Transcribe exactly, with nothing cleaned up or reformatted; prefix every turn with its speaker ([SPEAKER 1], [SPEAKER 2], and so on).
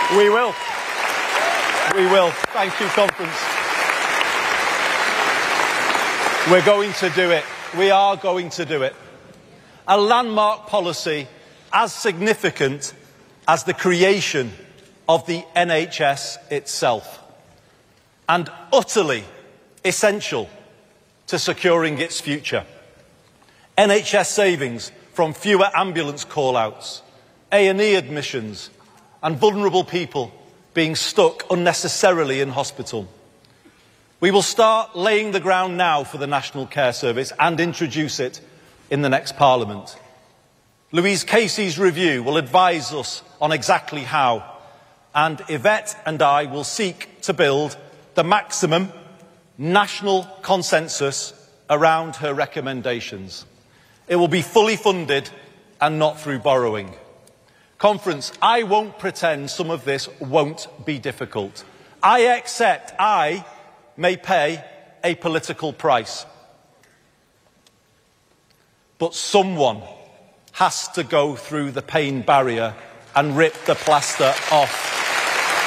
[SPEAKER 1] We will. We will. Thank you, Conference. We're going to do it. We are going to do it. A landmark policy as significant as the creation of the N H S itself, and utterly essential to securing its future. N H S savings from fewer ambulance call-outs, A and E admissions, and vulnerable people being stuck unnecessarily in hospital. We will start laying the ground now for the National Care Service and introduce it in the next Parliament. Louise Casey's review will advise us on exactly how, and Yvette and I will seek to build the maximum national consensus around her recommendations. It will be fully funded and not through borrowing. Conference, I won't pretend some of this won't be difficult. I accept I may pay a political price. But someone has to go through the pain barrier and rip the plaster off.